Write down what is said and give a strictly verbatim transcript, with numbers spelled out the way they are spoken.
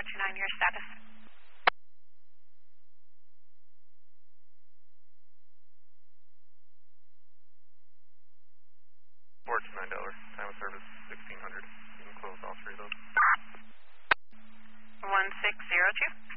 two nine, your status. four two nine Delaware, time of service sixteen hundred. You can close all three of those. one six zero two.